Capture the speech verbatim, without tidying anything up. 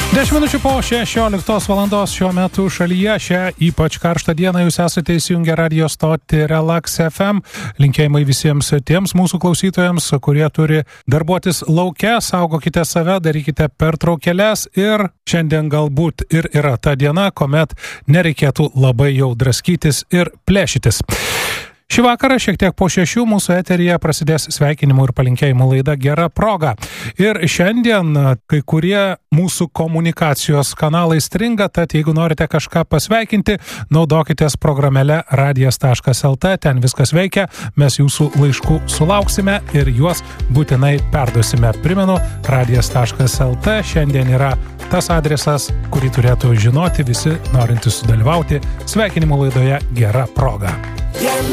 dešimt minučių po šešioliktos valandos šiuo metu šalyje šią ypač karštą dieną jūs esate įsijungę radio stotį Relax F M. Linkėjimai visiems tiems mūsų klausytojams, kurie turi darbuotis lauke, saugokite save, darykite pertraukėles ir šiandien galbūt ir yra ta diena, kuomet nereikėtų labai jau draskytis ir plėšytis. Šį vakarą šiek tiek po šešių mūsų eteryje prasidės sveikinimų ir palinkėjimų laida Gera proga. Ir šiandien kai kurie mūsų komunikacijos kanalai stringa, tad jeigu norite kažką pasveikinti, naudokitės programėle radijas taškas el t, ten viskas veikia, mes jūsų laiškų sulauksime ir juos būtinai perduosime. Primenu, radijas taškas el t šiandien yra tas adresas, kurį turėtų žinoti visi norintys sudalyvauti sveikinimų laidoje Gera proga.